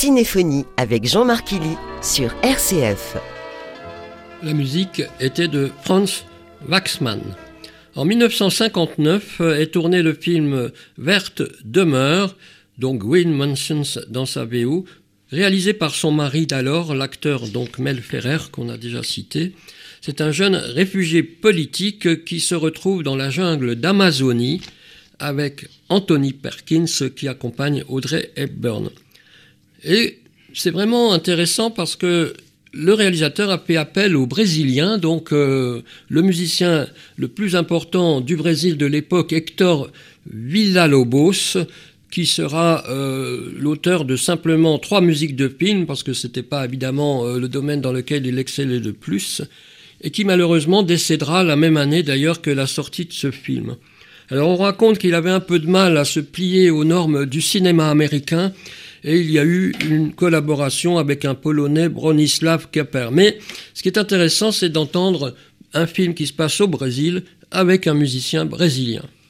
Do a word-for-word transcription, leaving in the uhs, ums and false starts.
Cinéphonie avec Jean-Marc Killy sur R C F. La musique était de Franz Waxman. En dix-neuf cent cinquante-neuf est tourné le film Verte demeure, dont Gwyn Mansons dans sa V O, réalisé par son mari d'alors, l'acteur donc Mel Ferrer, qu'on a déjà cité. C'est un jeune réfugié politique qui se retrouve dans la jungle d'Amazonie avec Anthony Perkins qui accompagne Audrey Hepburn. Et c'est vraiment intéressant parce que le réalisateur a fait appel aux Brésiliens, donc euh, le musicien le plus important du Brésil de l'époque, Hector Villa-Lobos, qui sera euh, l'auteur de simplement trois musiques de film, parce que c'était pas évidemment euh, le domaine dans lequel il excellait le plus, et qui malheureusement décédera la même année d'ailleurs que la sortie de ce film. Alors on raconte qu'il avait un peu de mal à se plier aux normes du cinéma américain, et il y a eu une collaboration avec un Polonais, Bronisław Kaper. Mais ce qui est intéressant, c'est d'entendre un film qui se passe au Brésil avec un musicien brésilien.